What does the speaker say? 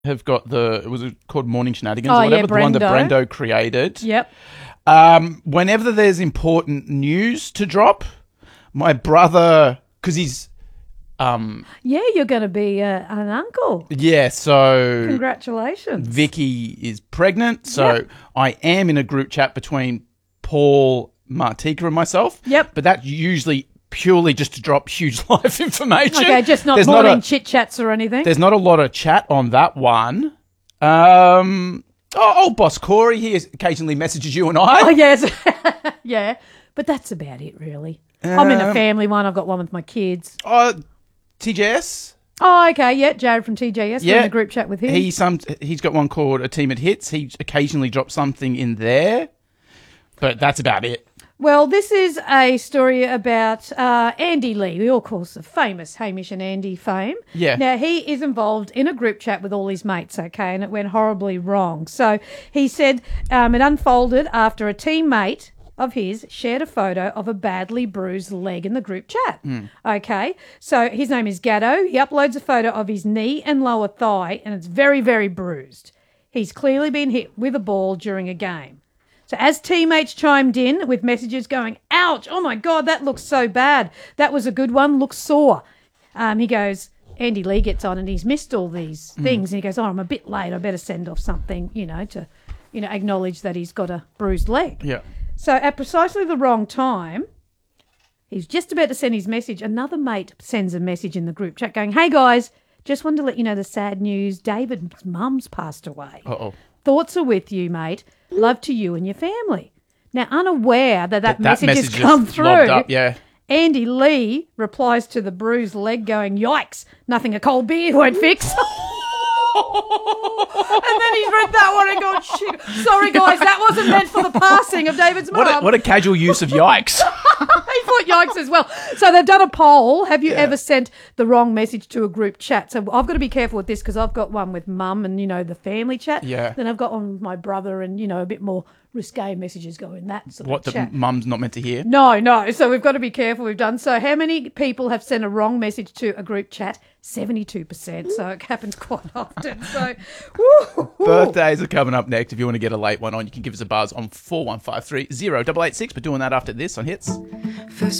have got was it called Morning Shenanigans Oh, or whatever? yeah, The one that Brendo. Brendo created. Yep. Whenever there's important news to drop, my brother, because he's, Yeah, you're going to be an uncle. so Congratulations. Vicky is pregnant, so Yep. I am in a group chat between Paul, Martika and myself. Yep. But that's usually purely just to drop huge life information. Okay, just not There's morning a- chit-chats or anything. There's not a lot of chat on that one. Old boss Corey, he occasionally messages you and Oh, I. yes. Yeah. But that's about it, really. I'm in a family one. I've got one with my kids. TJS. Oh, okay. Yeah, Jared from TJS. We're in a group chat with him. He's got one called A Team at Hits. He occasionally drops something in there, but that's about it. Well, this is a story about Andy Lee. We all call the famous Hamish and Andy fame. Yeah. Now, he is involved in a group chat with all his mates, okay, and it went horribly wrong. So he said it unfolded after a teammate of his shared a photo of a badly bruised leg in the group chat. Okay, so his name is Gatto. He uploads a photo of his knee and lower thigh, and it's very, very bruised. He's clearly been hit with a ball during a game. So as teammates chimed in with messages going, ouch, oh my God, that looks so bad. That was a good one, looks sore. He goes, Andy Lee gets on and he's missed all these things. And he goes, I'm a bit late. I better send off something, to, acknowledge that he's got a bruised leg. Yeah. So at precisely the wrong time, he's just about to send his message. Another mate sends a message in the group chat going, hey guys, just wanted to let you know the sad news. David's mum's passed away. Uh-oh. Thoughts are with you, mate. Love to you and your family. Now, unaware that message has just come through, lobbed up, yeah. Andy Lee replies to the bruised leg going, yikes, nothing a cold beer won't fix. And then he's read that one and gone, shit, sorry guys, that wasn't meant for the passing of David's mum. What a casual use of yikes. He thought yikes as well. So they've done a poll. Have you ever sent the wrong message to a group chat? So I've got to be careful with this because I've got one with mum and, the family chat. Yeah. Then I've got one with my brother and, a bit more risque messages go in that sort What of the chat. mum's not meant to hear. No. So we've got to be careful. We've done so. How many people have sent a wrong message to a group chat? 72%. So it happens quite often. So, woo. Birthdays are coming up next. If you want to get a late one on, you can give us a buzz on 4153 0886. We're doing that after this on Hits.